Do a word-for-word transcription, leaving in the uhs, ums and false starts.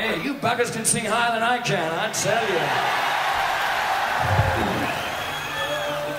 Hey, you buggers can sing higher than I can, I tell you.